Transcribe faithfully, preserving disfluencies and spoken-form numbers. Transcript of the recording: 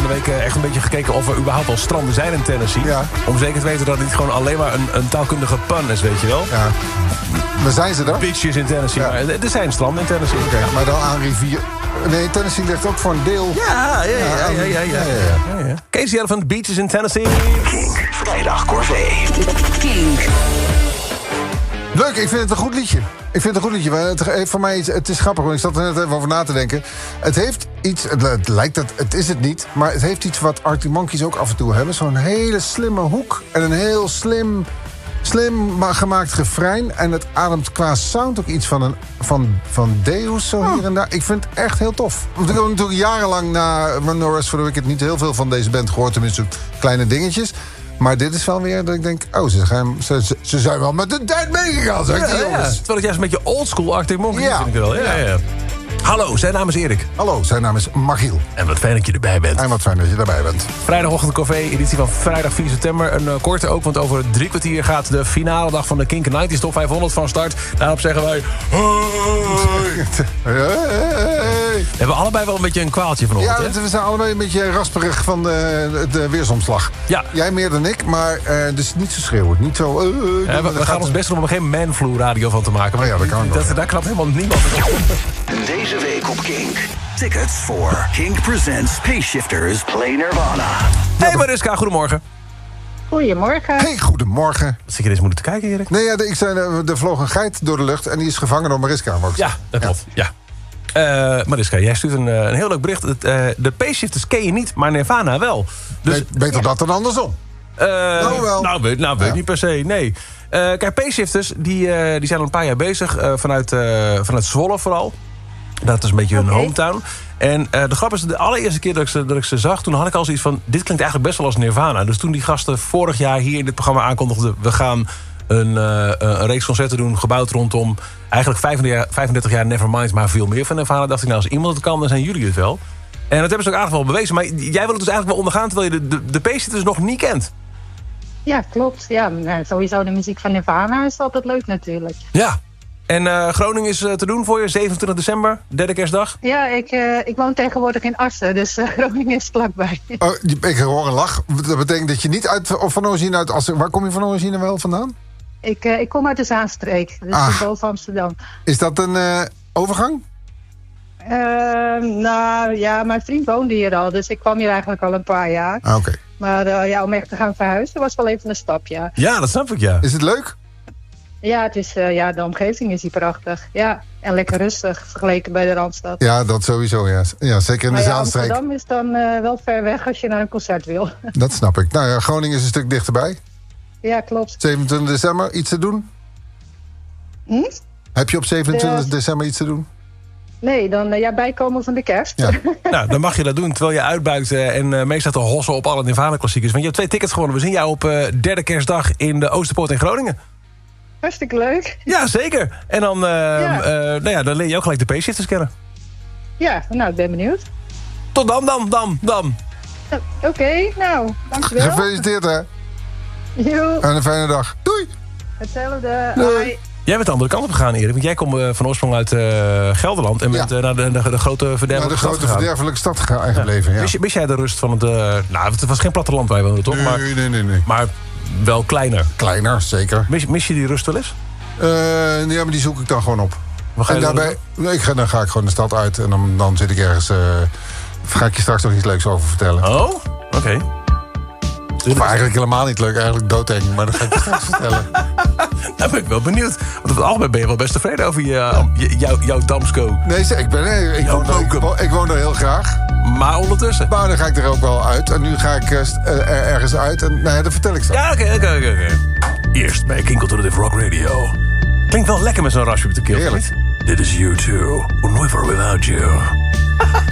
de week echt een beetje gekeken of er überhaupt wel stranden zijn in Tennessee. Ja. Om zeker te weten dat het niet gewoon alleen maar een, een taalkundige pun is, weet je wel. Ja. Maar zijn ze er? Beaches in Tennessee. Ja. Maar er zijn stranden in Tennessee. Oké, okay, maar dan aan rivier... Nee, Tennessee ligt ook voor een deel... Ja, ja, ja, ja, ja, ja, ja, ja, ja. Casey Elephant, Beaches in Tennessee. Kink, vrijdag corvée. Kink. Leuk, ik vind het een goed liedje. Ik vind het een goed liedje. Het heeft voor mij iets, het is grappig, want ik zat er net even over na te denken. Het heeft iets, het, het lijkt dat, het is het niet, maar het heeft iets wat Arctic Monkeys ook af en toe hebben. Zo'n hele slimme hoek en een heel slim, slim gemaakt refrein. En het ademt qua sound ook iets van, een, van, van Deus zo hier en daar. Ik vind het echt heel tof. Want ik heb natuurlijk jarenlang na No Rest for the Wicked niet heel veel van deze band gehoord. Tenminste, kleine dingetjes. Maar dit is wel weer dat ik denk... oh, ze, gaan, ze, ze, ze zijn wel met de tijd meegegaan, zeg ik, ja, jongens. Ja. Terwijl het juist een beetje oldschool Arctic Monkeys ja. vind ik wel. Ja, ja. Ja. Hallo, zijn naam is Erik. Hallo, zijn naam is Magiel. En wat fijn dat je erbij bent. En wat fijn dat je erbij bent. Vrijdagochtend Café, editie van vrijdag vier september. Een uh, korte ook, want over drie kwartier gaat de finale dag van de Kink negentig Top vijfhonderd van start. Daarop zeggen wij... Hey. Hey. We hebben allebei wel een beetje een kwaaltje vanochtend. Ja, hè? We zijn allebei een beetje rasperig van de, de weersomslag. Ja. Jij meer dan ik, maar uh, dus niet zo schreeuwend. Niet zo... Uh, uh, ja, we we gaan ons best doen om er geen manflu radio van te maken. Maar oh ja, dat kan dat, daar knapt helemaal niemand op. Deze week op Kink. Tickets voor Kink Presents Space Shifters Play Nirvana. Hey Mariska, goedemorgen. Goedemorgen. Hey, goedemorgen. Wat zit je deze moeten te kijken, Erik? Nee, ja, ik zei, er vloog een geit door de lucht en die is gevangen door Mariska. Ja, dat klopt. Ja. Ja. Uh, Mariska, jij stuurt een, een heel leuk bericht. Het, uh, de Space Shifters ken je niet, maar Nirvana wel. Dus, nee, beter ja. dat dan andersom. Uh, nou wel. Nou, weet, nou, weet ja. niet per se, nee. Uh, kijk, Space Shifters, die, uh, die zijn al een paar jaar bezig. Uh, vanuit, uh, vanuit Zwolle vooral. Dat is een beetje hun okay. hometown. En uh, de grap is, de allereerste keer dat ik, ze, dat ik ze zag... toen had ik al zoiets van, dit klinkt eigenlijk best wel als Nirvana. Dus toen die gasten vorig jaar hier in dit programma aankondigden... we gaan een, uh, een reeks concerten doen, gebouwd rondom... eigenlijk vijfendertig jaar Nevermind, maar veel meer van Nirvana. Dacht ik, nou, als iemand het kan, dan zijn jullie het wel. En dat hebben ze ook aardig wel bewezen. Maar jij wil het dus eigenlijk wel ondergaan... terwijl je de, de, de Pace dus nog niet kent. Ja, klopt. Ja, sowieso de muziek van Nirvana is altijd leuk natuurlijk. Ja. En uh, Groningen is uh, te doen voor je, zevenentwintig december, derde kerstdag? Ja, ik, uh, ik woon tegenwoordig in Assen, dus uh, Groningen is vlakbij. Oh, ik hoor een lach. Dat betekent dat je niet uit, of van origine uit Assen... Waar kom je van origine wel vandaan? Ik, uh, ik kom uit de Zaanstreek, dus ah. boven Amsterdam. Is dat een uh, overgang? Uh, nou ja, mijn vriend woonde hier al, dus ik kwam hier eigenlijk al een paar jaar. Ah, oké. Okay. Maar uh, ja, om echt te gaan verhuizen was wel even een stap, ja. Ja, dat snap ik, ja. Is het leuk? Ja, het is, uh, ja, de omgeving is hier prachtig. Ja, en lekker rustig vergeleken bij de Randstad. Ja, dat sowieso, ja. Ja, zeker in maar de ja, Zaanstreek. Amsterdam is dan uh, wel ver weg als je naar een concert wil. Dat snap ik. Nou ja, Groningen is een stuk dichterbij. Ja, klopt. zevenentwintig december, iets te doen? Hm? Heb je op zevenentwintig december iets te doen? Nee, dan uh, ja, bijkomen van de kerst. Ja. Nou, dan mag je dat doen terwijl je uitbuikt uh, en uh, meestal te hossen op alle Nirvana-klassiekers. Want je hebt twee tickets gewonnen. We zien jou op uh, derde kerstdag in de Oosterpoort in Groningen. Hartstikke leuk. Ja, zeker. En dan, uh, ja. Uh, nou ja, dan leer je ook gelijk de Pace Shifters kennen. Ja, nou, ik ben benieuwd. Tot dan, dan, dan, dan. Uh, Oké, okay, nou, dankjewel. Gefeliciteerd, hè. Jo. En een fijne dag. Doei. Hetzelfde. Doei. Hoi. Jij bent de andere kant op gegaan, Erik. Want jij komt uh, van oorsprong uit uh, Gelderland. En bent ja. uh, naar de, de, de grote verderfelijke stad de grote verderfelijke stad gegaan, eigen ja. leven, ja. Mis, mis jij de rust van het... Uh, nou, het was geen platteland waar je woonde, toch? Nee, maar, nee, nee, nee. Maar wel kleiner. Kleiner, zeker. Mis, mis je die rust wel eens? Uh, ja, maar die zoek ik dan gewoon op. Ga en daarbij, nee, ik ga, dan ga ik gewoon de stad uit. En dan, dan zit ik ergens... Uh, ga ik je straks nog iets leuks over vertellen. Oh, oké. Okay. Of eigenlijk helemaal niet leuk, eigenlijk doodeng. Maar dat ga ik je straks vertellen. Nou ben ik wel benieuwd. Want op het algemeen ben je wel best tevreden over je, uh, je, jou, jouw Damsko. Nee, ik, ben, nee, ik, woon er, ik, ik woon er heel graag. Maar ondertussen? Maar dan ga ik er ook wel uit. En nu ga ik uh, er ergens uit. En nee, dat vertel ik straks. Ja, oké, oké, oké. Eerst bij Kink Alternative Rock Radio. Klinkt wel lekker met zo'n rasje op de keel. Heerlijk. Dit is U twee. Never Without You.